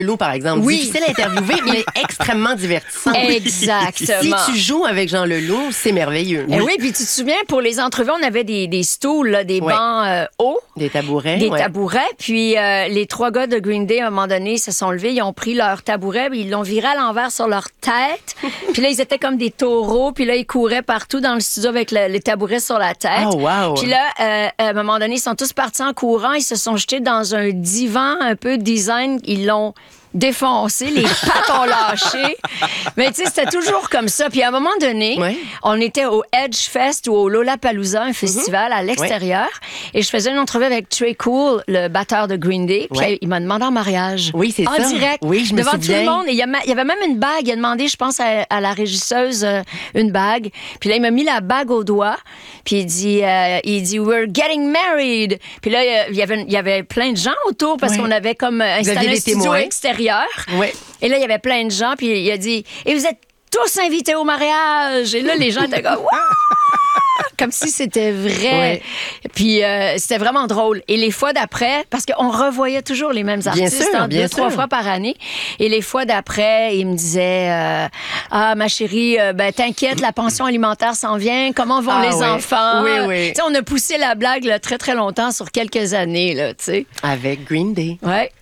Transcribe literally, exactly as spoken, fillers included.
Lou, par exemple. Oui. Difficile à interviewer, mais extrêmement divertissant. Exactement. Si tu joues avec Jean Leloup, c'est merveilleux. Eh oui, puis tu te souviens, pour les entrevues, on avait des, des stools, là, des Ouais. bancs euh, hauts. Des tabourets. Des ouais. tabourets. Puis euh, les trois gars de Green Day, à un moment donné, se sont levés, ils ont pris leur tabouret, puis ils l'ont viré à l'envers sur leur tête. Puis là, ils étaient comme des taureaux, puis là, ils couraient partout dans le studio avec le, les tabourets sur la tête. Oh, wow. Puis là, euh, à un moment donné, ils sont tous partis en courant, ils se sont jetés dans un divan un peu design, ils l'ont défoncé, les pattes ont lâché. Mais tu sais, c'était toujours comme ça. Puis à un moment donné, Ouais. on était au Edge Fest ou au Lollapalooza, un festival à l'extérieur, et je faisais une entrevue avec Trey Cool, le batteur de Green Day, puis Ouais. il m'a demandé en mariage. Oui, c'est en ça. direct. Oui, je me devant souviens. tout le monde. Et il y, a ma- il y avait même une bague. Il a demandé, je pense, à, à la régisseuse euh, une bague. Puis là, il m'a mis la bague au doigt. Puis il dit, euh, il dit, we're getting married. Puis là, il y avait, il y avait plein de gens autour parce Ouais. qu'on avait comme euh, installé aviez un des studio témoins. extérieur. Ouais. Et là, il y avait plein de gens, puis il a dit « Et vous êtes tous invités au mariage! » Et là, les gens étaient comme « Wouah! » Comme si c'était vrai. Ouais. Puis euh, c'était vraiment drôle. Et les fois d'après, parce qu'on revoyait toujours les mêmes artistes, sûr, hein, bien deux, trois sûr. fois par année. Et les fois d'après, ils me disaient euh, Ah, ma chérie, euh, ben t'inquiète, la pension alimentaire s'en vient. Comment vont Ah, les ouais. enfants? Oui, oui. Tu sais, on a poussé la blague là, très, très longtemps sur quelques années, là, tu sais. Avec Green Day. Ouais.